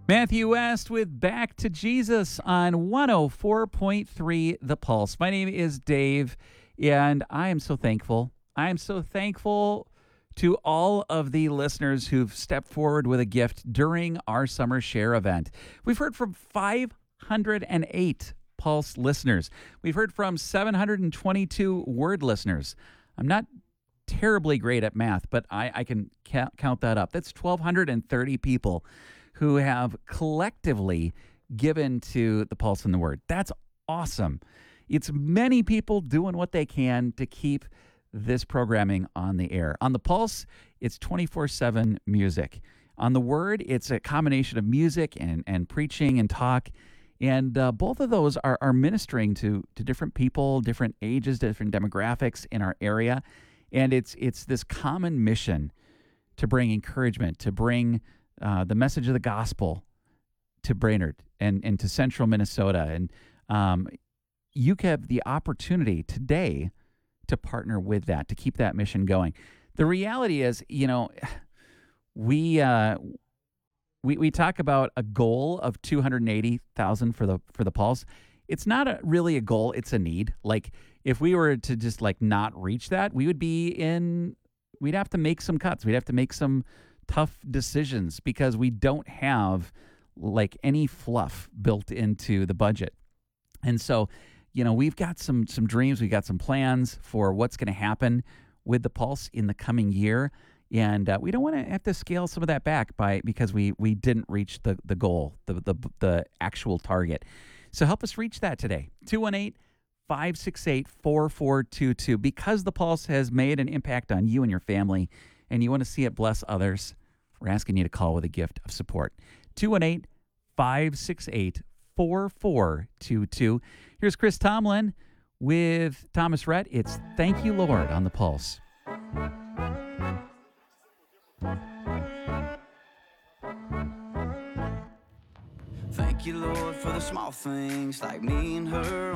Matthew West with Back to Jesus on 104.3 The Pulse. My name is Dave, and I am so thankful. I am so thankful to all of the listeners who've stepped forward with a gift during our Summer Share event. We've heard from 508 Pulse listeners. We've heard from 722 Word listeners. I'm not terribly great at math, but I can count that up. That's 1,230 people who have collectively given to the Pulse and the Word. That's awesome. It's many people doing what they can to keep this programming on the air. On the Pulse, it's 24/7 music. On the Word, it's a combination of music and preaching and talk. And both of those are ministering to different people, different ages, different demographics in our area. And it's this common mission to bring encouragement, to bring the message of the gospel to Brainerd and to central Minnesota. And you have the opportunity today to partner with that, to keep that mission going. The reality is, we talk about a goal of 280,000 for the Pulse. It's not really a goal, it's a need. Like, if we were to just not reach that, we'd have to make some cuts. We'd have to make some tough decisions because we don't have any fluff built into the budget. And so, we've got some dreams, we've got some plans for what's going to happen with the Pulse in the coming year. And we don't want to have to scale some of that back because we didn't reach the goal, the actual target. So help us reach that today. 218-568-4422. Because the Pulse has made an impact on you and your family, and you want to see it bless others, we're asking you to call with a gift of support. 218-568-4422. Here's Chris Tomlin with Thomas Rhett. It's Thank You, Lord, on the Pulse. Thank you, Lord, for the small things like me and her